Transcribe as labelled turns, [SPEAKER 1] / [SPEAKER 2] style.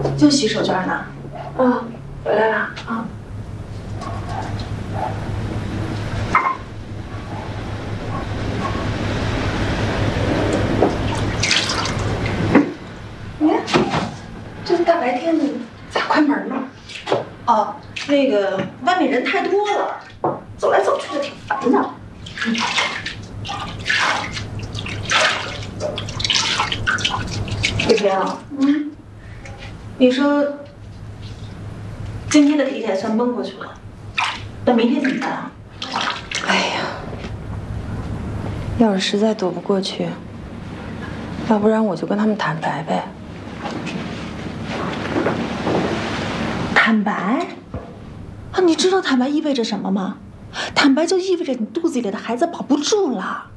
[SPEAKER 1] 就洗手绢呢。
[SPEAKER 2] 啊，回来了啊。
[SPEAKER 1] 你看，这个大白天的咋关门呢？哦，那个外面人太多了，走来走去的挺烦的。雨萍，你说今天的体检算蒙过去了，那明天怎么办啊？
[SPEAKER 2] 哎呀，要是实在躲不过去，要不然我就跟他们坦白呗。
[SPEAKER 1] 坦白？啊，你知道坦白意味着什么吗？坦白就意味着你肚子里的孩子保不住了。